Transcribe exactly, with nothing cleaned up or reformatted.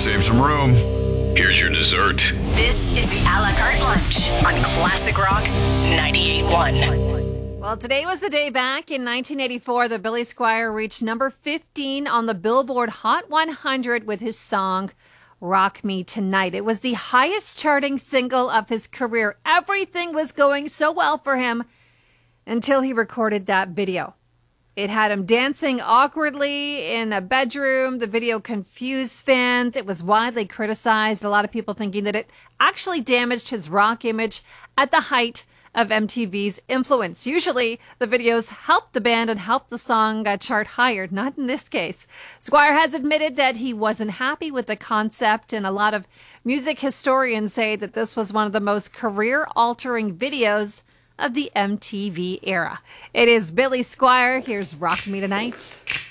save some room. Here's your dessert. This is the a la carte lunch on Classic Rock ninety-eight point one. Well, today was the day back in nineteen eighty-four that Billy Squier reached number fifteen on the Billboard Hot one hundred with his song, Rock Me Tonight. It was the highest charting single of his career. Everything was going so well for him until he recorded that video. It had him dancing awkwardly in a bedroom. The video confused fans. It was widely criticized. A lot of people thinking that it actually damaged his rock image at the height of M T V's influence. Usually, the videos help the band and help the song uh, chart higher. Not in this case. Squier has admitted that he wasn't happy with the concept, and a lot of music historians say that this was one of the most career-altering videos of the M T V era. It is Billy Squier. Here's Rock Me Tonight.